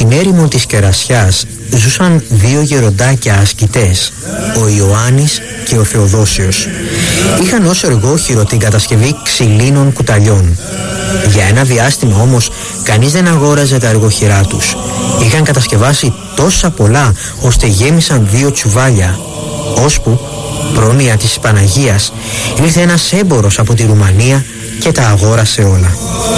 Στην έρημο της Κερασιάς ζούσαν δύο γεροντάκια ασκητές, ο Ιωάννης και ο Θεοδόσιος. Είχαν ως εργόχειρο την κατασκευή ξυλίνων κουταλιών. Για ένα διάστημα όμως κανείς δεν αγόραζε τα εργοχειρά τους. Είχαν κατασκευάσει τόσα πολλά ώστε γέμισαν 2 τσουβάλια, ώσπου πρόνοια της Παναγίας ήρθε ένας έμπορος από τη Ρουμανία και τα αγόρασε όλα.